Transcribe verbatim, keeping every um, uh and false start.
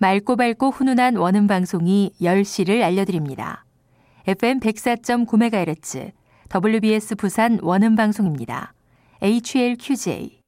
맑고 밝고 훈훈한 원음 방송이 열 시를 알려드립니다. 에프엠 백사 점 구 메가헤르츠 더블유비에스 부산 원음 방송입니다. 에이치엘큐제이